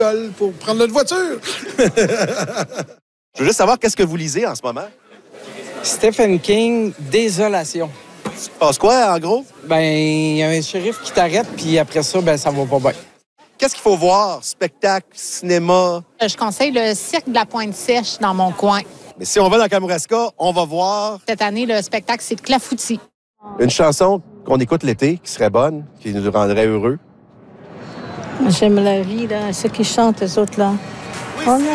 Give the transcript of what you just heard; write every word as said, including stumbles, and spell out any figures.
pour prendre notre voiture. Je veux juste savoir qu'est-ce que vous lisez en ce moment. Stephen King, Désolation. Tu passes quoi, en gros? Ben, il y a un shérif qui t'arrête, puis après ça, ben, ça va pas bien. Qu'est-ce qu'il faut voir? Spectacle, cinéma? Je conseille le Cirque de la Pointe-Sèche dans mon coin. Mais si on va dans Kamouraska, on va voir Cette année, le spectacle, c'est Clafoutis. une chanson qu'on écoute l'été, qui serait bonne, qui nous rendrait heureux. J'aime la vie, là, ceux qui chantent, les autres, là. On